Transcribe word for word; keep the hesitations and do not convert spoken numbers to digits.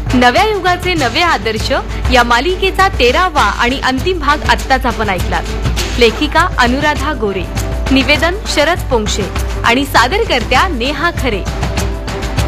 नव्या युगाचे नवे आदर्श या मालिकेचा तेरावा आणि अंतिम भाग आत्ताच आपण ऐकलात। लेखिका अनुराधा गोरे, निवेदन शरद पोंक्षे आणि सादरकर्त्या नेहा खरे।